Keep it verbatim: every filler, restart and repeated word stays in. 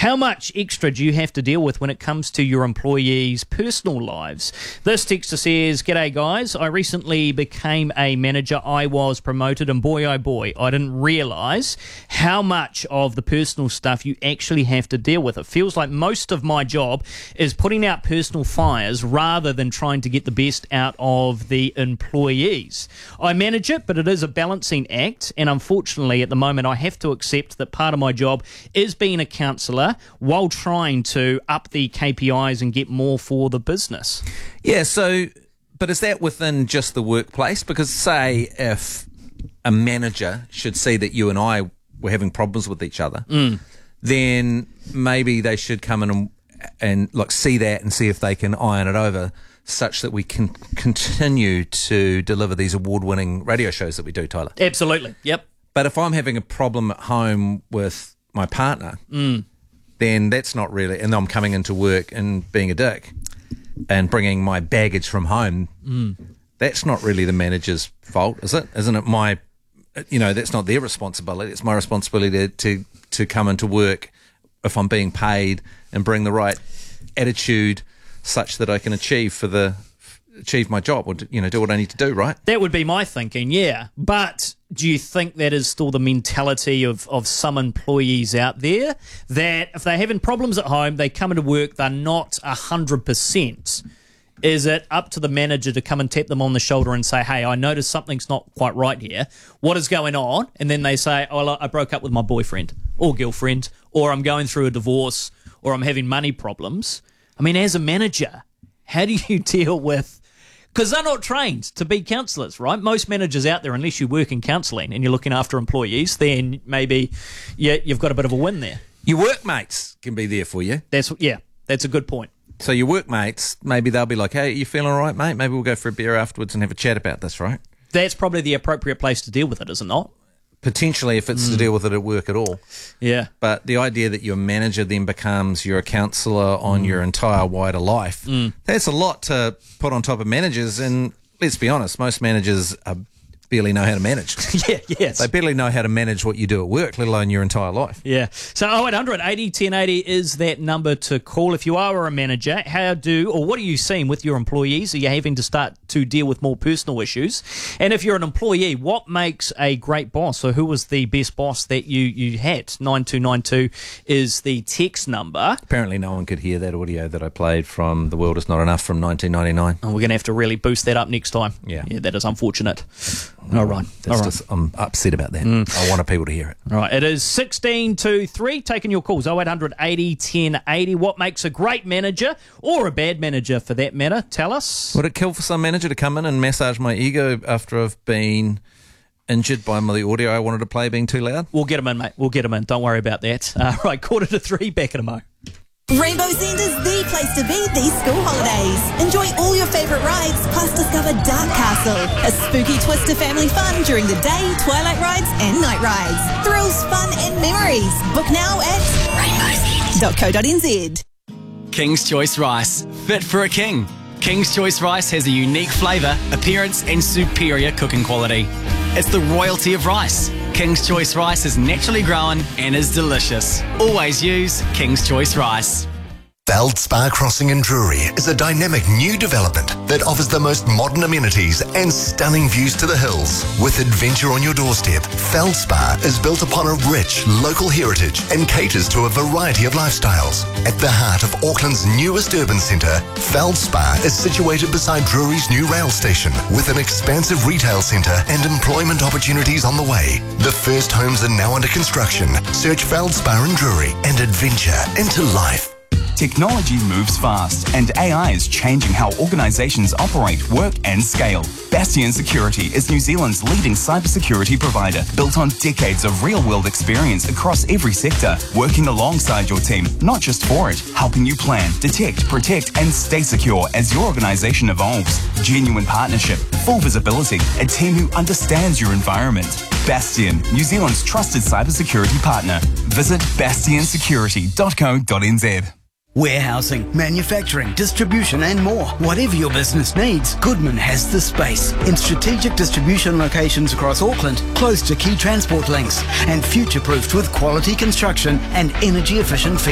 How much extra do you have to deal with when it comes to your employees' personal lives? This texter says, "G'day guys, I recently became a manager. I was promoted and boy oh boy, I didn't realise how much of the personal stuff you actually have to deal with. It feels like most of my job is putting out personal fires rather than trying to get the best out of the employees. I manage it, but it is a balancing act, and unfortunately at the moment I have to accept that part of my job is being a counsellor while trying to up the K P Is and get more for the business." Yeah, so, but is that within just the workplace? Because say if a manager should see that you and I were having problems with each other, mm. then maybe they should come in and, and like see that and see if they can iron it over such that we can continue to deliver these award-winning radio shows that we do, Tyler. Absolutely, yep. But if I'm having a problem at home with my partner, mm. then that's not really, and I'm coming into work and being a dick and bringing my baggage from home, mm. that's not really the manager's fault, is it? Isn't it my, you know, that's not their responsibility. It's my responsibility to, to, to come into work if I'm being paid and bring the right attitude such that I can achieve for the, achieve my job or, you know, do what I need to do, right? That would be my thinking, yeah. But do you think that is still the mentality of, of some employees out there, that if they're having problems at home, they come into work, they're not one hundred percent? Is it up to the manager to come and tap them on the shoulder and say, "Hey, I noticed something's not quite right here. What is going on?" And then they say, "Oh, I broke up with my boyfriend or girlfriend, or I'm going through a divorce, or I'm having money problems." I mean, as a manager, how do you deal with... Because they're not trained to be counsellors, right? Most managers out there, unless you work in counselling and you're looking after employees, then maybe yeah, you've got a bit of a win there. Your workmates can be there for you. That's Yeah, that's a good point. So your workmates, maybe they'll be like, "Hey, you feeling all right, mate? Maybe we'll go for a beer afterwards and have a chat about this," right? That's probably the appropriate place to deal with it, is it not? Potentially, if it's mm. to deal with it at work at all. Yeah. But the idea that your manager then becomes your counsellor on mm. your entire wider life, mm. that's a lot to put on top of managers. And let's be honest, most managers are barely know how to manage. yeah, yes. They barely know how to manage what you do at work, let alone your entire life. Yeah. So oh eight hundred eighty ten eighty is that number to call. If you are a manager, how do, or what are you seeing with your employees? Are you having to start to deal with more personal issues? And if you're an employee, what makes a great boss? So who was the best boss that you, you had? nine two nine two is the text number. Apparently no one could hear that audio that I played from The World Is Not Enough from nineteen ninety-nine. Oh, we're going to have to really boost that up next time. Yeah. Yeah, that is unfortunate. All right. That's All right. Just, I'm upset about that. Mm. I wanted people to hear it. All right. It is sixteen to three. Taking your calls. oh eight hundred eighty ten eighty. What makes a great manager or a bad manager for that matter? Tell us. Would it kill for some manager to come in and massage my ego after I've been injured by the audio I wanted to play being too loud? We'll get them in, mate. We'll get them in. Don't worry about that. Uh, right. Quarter to three. Back in a mo. Rainbow Send is the place to be these school holidays. Enjoy all your favourite rides, plus discover Dark Castle, a spooky twist to family fun during the day, twilight rides and night rides. Thrills, fun and memories. Book now at rainbow send dot co dot n z. King's Choice Rice. Fit for a king. King's Choice Rice has a unique flavour, appearance and superior cooking quality. It's the royalty of rice. King's Choice Rice is naturally grown and is delicious. Always use King's Choice Rice. Feldspar Crossing in Drury is a dynamic new development that offers the most modern amenities and stunning views to the hills. With adventure on your doorstep, Feldspar is built upon a rich local heritage and caters to a variety of lifestyles. At the heart of Auckland's newest urban centre, Feldspar is situated beside Drury's new rail station with an expansive retail centre and employment opportunities on the way. The first homes are now under construction. Search Feldspar in Drury and adventure into life. Technology moves fast, and A I is changing how organisations operate, work and scale. Bastion Security is New Zealand's leading cybersecurity provider, built on decades of real-world experience across every sector, working alongside your team, not just for it, helping you plan, detect, protect and stay secure as your organisation evolves. Genuine partnership, full visibility, a team who understands your environment. Bastion, New Zealand's trusted cybersecurity partner. Visit bastion security dot co dot n z. Warehousing, manufacturing, distribution and more. Whatever your business needs, Goodman has the space. In strategic distribution locations across Auckland, close to key transport links, and future-proofed with quality construction and energy-efficient